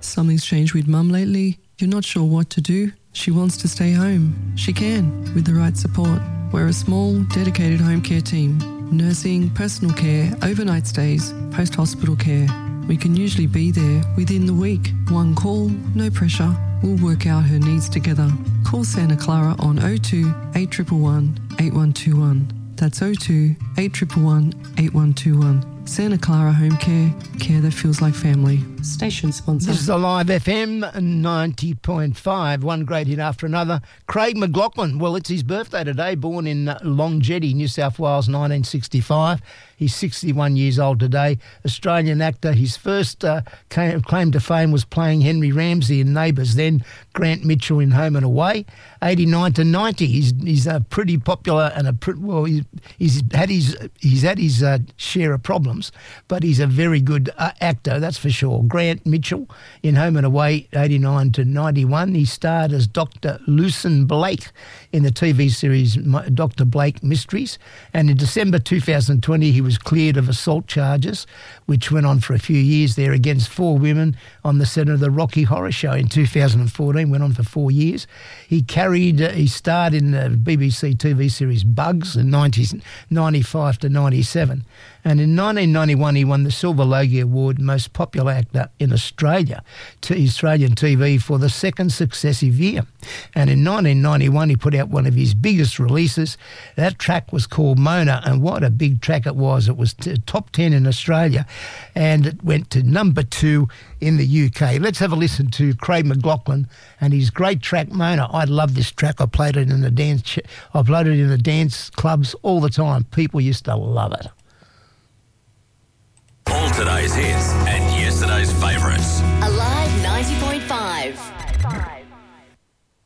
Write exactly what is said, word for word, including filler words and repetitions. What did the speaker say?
Something's changed with Mum lately. You're not sure what to do. She wants to stay home. She can, with the right support. We're a small, dedicated home care team. Nursing, personal care, overnight stays, post-hospital care. We can usually be there within the week. One call, no pressure. We'll work out her needs together. Call Santa Clara on oh two, eight one one, eight one two one. That's oh two, eight one one, eight one two one. Santa Clara Home Care, care that feels like family. Station sponsor. This is Alive F M ninety point five, one great hit after another. Craig McLachlan, well, it's his birthday today, born in Longjetty, New South Wales, nineteen sixty-five. He's sixty-one years old today. Australian actor. His first uh, came, claim to fame was playing Henry Ramsey in Neighbours, then Grant Mitchell in Home and Away. eighty-nine to ninety, he's he's a pretty popular and a pretty, well, he's, he's had his he's had his uh, share of problems, but he's a very good uh, actor, that's for sure. Grant Mitchell in Home and Away, eighty-nine to ninety-one. He starred as Doctor Lucien Blake in the T V series Doctor Blake Mysteries, and in December two thousand twenty he was cleared of assault charges, which went on for a few years there against four women on the set of the Rocky Horror Show in two thousand fourteen, went on for four years. He carried, uh, he starred in the B B C T V series Bugs in nineteen ninety-five to ninety-seven, and in nineteen ninety-one he won the Silver Logie Award Most Popular Actor in Australia to Australian T V for the second successive year. And in nineteen ninety-one he put out one of his biggest releases. That track was called Mona, and what a big track it was. It was t- top ten in Australia, and it went to number two in the U K. Let's have a listen to Craig McLachlan and his great track Mona. I love this track. I played it in the dance. Ch- I played it in the dance clubs all the time. People used to love it. All today's hits and yesterday's favourites. Alive ninety point five.